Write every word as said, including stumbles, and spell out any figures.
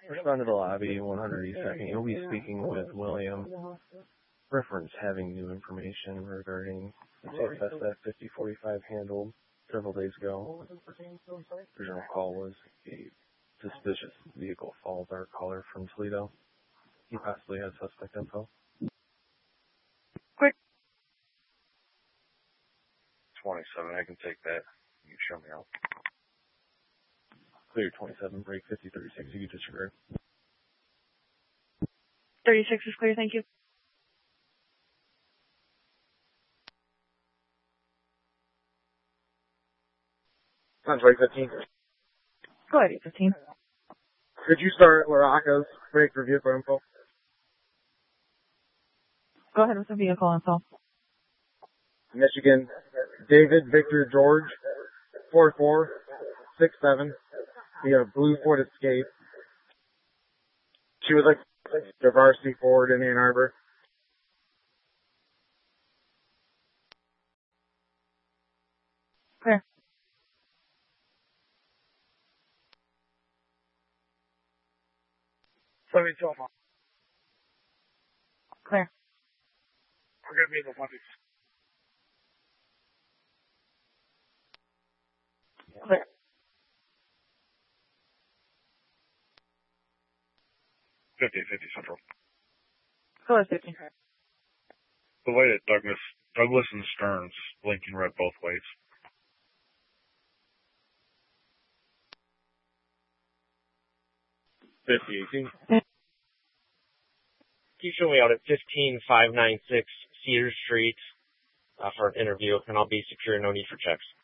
Respond to the lobby, one hundred East second. You'll be speaking with William. Reference having new information regarding the T F S F fifty forty-five handled several days ago. The original call was a suspicious vehicle follow dark color from Toledo. He possibly had suspect info. Quick. twenty-seven, I can take that. You can show me out. Clear twenty-seven, break fifty thirty-six, you can disregard. thirty-six is clear, thank you. On break fifteen. Go ahead, fifteen. Could you start Laraka's break for vehicle info? Go ahead with the vehicle info. Michigan, David Victor George, four four six seven. We have a blue Ford Escape. She would like the varsity Ford in Ann Arbor. Clear. Seventy two off. Clear. We're gonna be in the Olympics. Clear. Fifty fifty Central. Go ahead, fifteen. The light at Douglas, Douglas and Stearns, blinking red both ways. fifty eighteen. Can you show me out at fifteen five ninety-six Cedar Street uh, for an interview, and I'll be secure, no need for checks.